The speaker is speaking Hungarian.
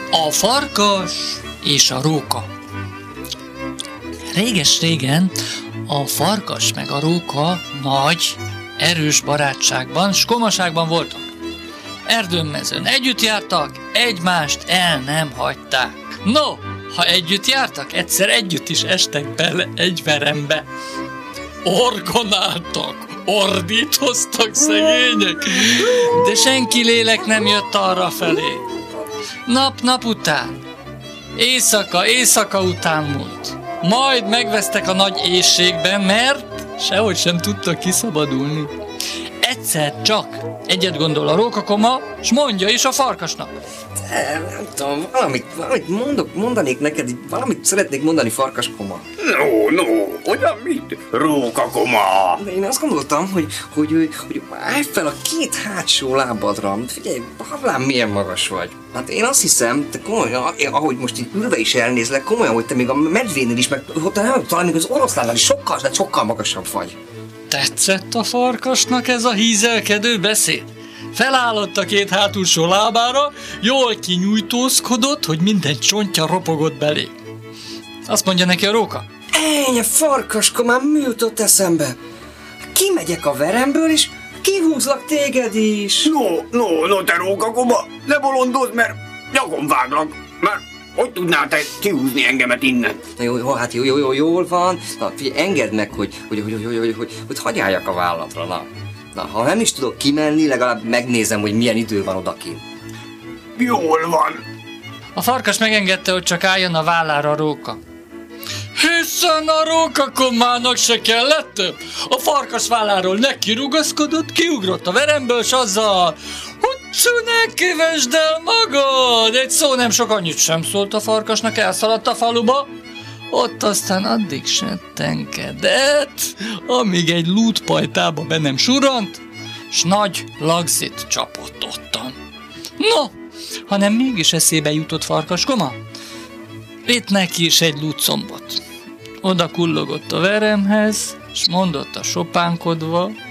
A farkas és a róka. Réges-régen a farkas meg a róka nagy, erős barátságban s komaságban voltak. Erdőn-mezőn együtt jártak, egymást el nem hagyták. No, ha együtt jártak, egyszer együtt is estek bele egy verembe. Orgonáltak, ordítoztak szegények, de senki lélek nem jött arra felé. Nap után, éjszaka után múlt. Majd megvesztek a nagy éhségben, mert sehogy sem tudtak kiszabadulni. Egyszer csak egyet gondol a rókakoma, s mondja is a farkasnak. Nem tudom, valamit mondanék neked, valamit szeretnék mondani, farkaskoma. No, olyan mit? Rókakoma! De én azt gondoltam, hogy állj fel a két hátsó lábadra. Figyelj, Havlán, milyen magas vagy. Hát én azt hiszem, te komolyan, ahogy most itt ülve is elnézlek, komolyan, hogy te még a medvénél is, meg talán még az oroszlánnál is sokkal magasabb vagy. Tetszett a farkasnak ez a hízelkedő beszéd? Felállott a két hátulsó lábára, jól kinyújtózkodott, hogy minden csontja ropogott belé. Azt mondja neki a róka. Ennyi, farkaskomám, mi jutott eszembe? Kimegyek a veremből, és kihúzlak téged is. No, te rókakoma, ne bolondozz, mert nyakon váglak, mert hogy tudnál te kihúzni engemet innen? Na jó, jól van. Na, figyelj, engedd meg, hogy hagyjáljak a vállalatra, Na, ha nem is tudok kimenni, legalább megnézem, hogy milyen idő van odakint. Jól van. A farkas megengedte, hogy csak álljon a vállára a róka. Hiszen a rókakomának se kellett több. A farkas válláról nekirugaszkodott, kiugrott a veremből, s azzal: Huccu, ne kövesd el magad! Egy szó nem sok, annyit sem szólt a farkasnak, elszaladt a faluba. Ott aztán addig settenkedett, amíg egy lútpajtába be nem surrant, s nagy lagzit csapott ottan. No, hanem mégis eszébe jutott farkaskoma, vitt neki is egy lútcombot. Oda kullogott a veremhez, s mondott a sopánkodva: